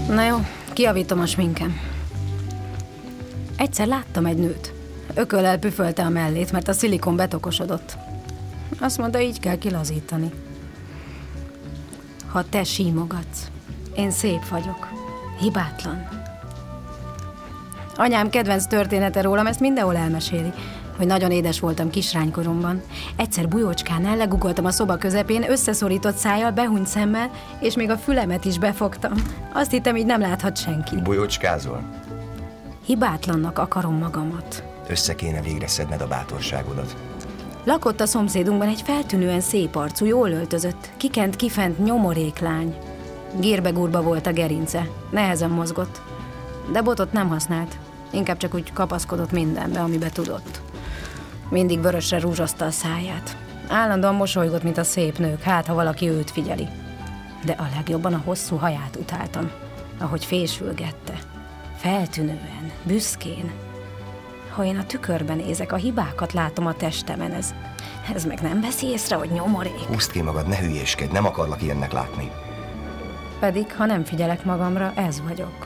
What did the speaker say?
Na jó, kijavítom a sminkem. Egyszer láttam egy nőt. Ököllel püfölte a mellét, mert a szilikon betokosodott. Azt mondta, így kell kilazítani. Ha te símogatsz, én szép vagyok. Hibátlan. Anyám kedvenc története rólam, ezt mindenhol elmeséli, hogy nagyon édes voltam kislánykoromban. Egyszer bujócskánál legugoltam a szoba közepén, összeszorított szájjal, behúnyt szemmel, és még a fülemet is befogtam. Azt hittem, így nem láthat senki. Bujócskázol? Hibátlannak akarom magamat. Össze kéne végre szedned a bátorságodat. Lakott a szomszédunkban egy feltűnően szép arcú, jól öltözött, kikent kifent nyomoréklány. Gírbe-gurba volt a gerince, nehezen mozgott, de botot nem használt, inkább csak úgy kapaszkodott mindenbe, amibe tudott. Mindig vörösre rúzsozta a száját. Állandóan mosolygott, mint a szép nők, hát ha valaki őt figyeli. De a legjobban a hosszú haját utáltam, ahogy fésülgette. Feltűnően, büszkén. Ha én a tükörben nézek, a hibákat látom a testemen, ez meg nem veszi észre, hogy nyomorék. Húzd ki magad, ne hülyéskedj, nem akarlak ilyennek látni. Pedig, ha nem figyelek magamra, ez vagyok.